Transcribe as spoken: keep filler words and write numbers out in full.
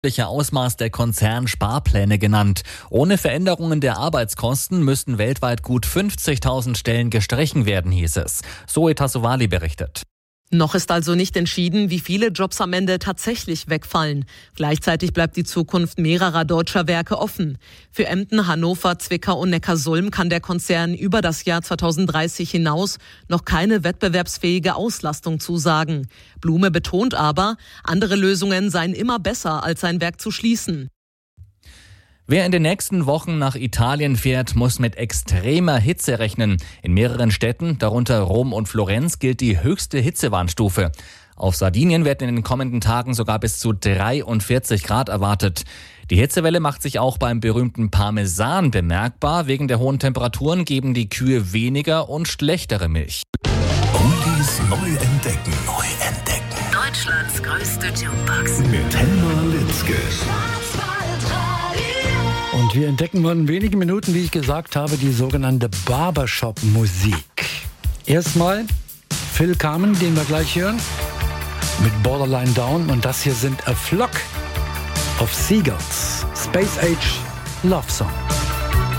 Ausmaß der Konzernsparpläne genannt. Ohne Veränderungen der Arbeitskosten müssten weltweit gut fünfzigtausend Stellen gestrichen werden, hieß es. Zoe Tassovali berichtet. Noch ist also nicht entschieden, wie viele Jobs am Ende tatsächlich wegfallen. Gleichzeitig bleibt die Zukunft mehrerer deutscher Werke offen. Für Emden, Hannover, Zwickau und Neckarsulm kann der Konzern über das Jahr zweitausenddreißig hinaus noch keine wettbewerbsfähige Auslastung zusagen. Blume betont aber, andere Lösungen seien immer besser, als sein Werk zu schließen. Wer in den nächsten Wochen nach Italien fährt, muss mit extremer Hitze rechnen. In mehreren Städten, darunter Rom und Florenz, gilt die höchste Hitzewarnstufe. Auf Sardinien werden in den kommenden Tagen sogar bis zu dreiundvierzig Grad erwartet. Die Hitzewelle macht sich auch beim berühmten Parmesan bemerkbar. Wegen der hohen Temperaturen geben die Kühe weniger und schlechtere Milch. Oldies neu entdecken. Neu entdecken. Deutschlands größte Jukebox. Mit Helma Litzke. Und wir entdecken in wenigen Minuten, wie ich gesagt habe, die sogenannte Barbershop-Musik. Erstmal Phil Carmen, den wir gleich hören, mit Borderline Down. Und das hier sind A Flock of Seagulls. Space Age Love Song.